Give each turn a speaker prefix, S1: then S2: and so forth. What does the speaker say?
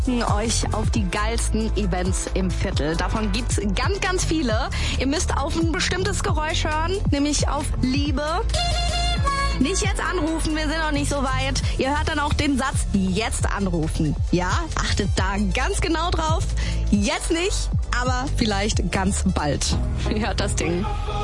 S1: euch auf die geilsten Events im Viertel. Davon gibt's ganz, ganz viele. Ihr müsst auf ein bestimmtes Geräusch hören, nämlich auf Liebe. Nicht jetzt anrufen, wir sind noch nicht so weit. Ihr hört dann auch den Satz, jetzt anrufen. Ja, achtet da ganz genau drauf. Jetzt nicht, aber vielleicht ganz bald. Ihr hört das Ding.